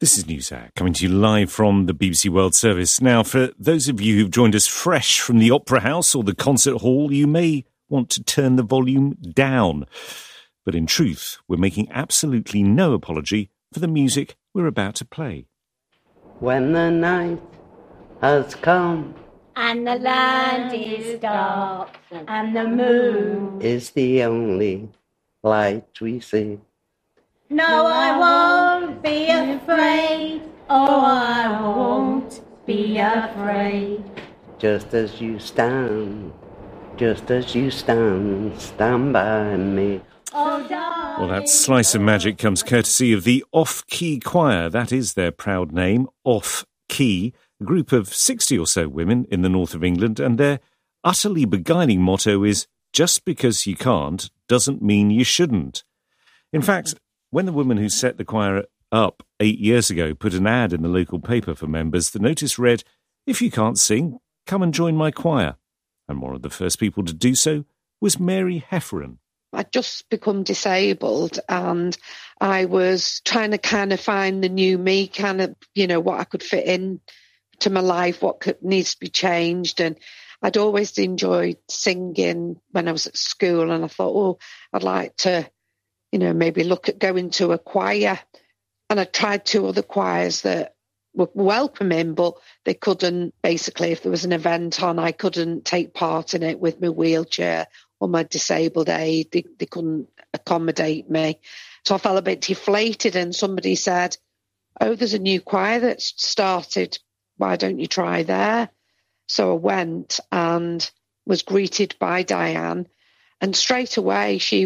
This is NewsHour, coming to you live from the BBC World Service. Now, for those of you who've joined us fresh from the Opera House or the concert hall, you may want to turn the volume down. But in truth, we're making absolutely no apology for the music we're about to play. When the night has come and the land is dark and the moon is the only light we see. No, I won't be afraid. Oh, I won't be afraid. Just as you stand stand by me. Oh, darling. Well, that slice of magic comes courtesy of the Off Key Choir. That is their proud name, Off Key, a group of 60 or so women in the north of England, and their utterly beguiling motto is, just because you can't doesn't mean you shouldn't. In fact, when the woman who set the choir up 8 years ago put an ad in the local paper for members, the notice read, "If you can't sing, come and join my choir." And one of the first people to do so was Mary Hefferon. I'd just become disabled and I was trying to kind of find the new me, kind of, what I could fit in to my life, needs to be changed. And I'd always enjoyed singing when I was at school, and I thought, I'd like to, maybe look at going to a choir. And I tried 2 other choirs that were welcoming, but they couldn't, basically, if there was an event on, I couldn't take part in it with my wheelchair or my disabled aid. They couldn't accommodate me. So I felt a bit deflated, and somebody said, there's a new choir that's started. Why don't you try there? So I went and was greeted by Diane, and straight away she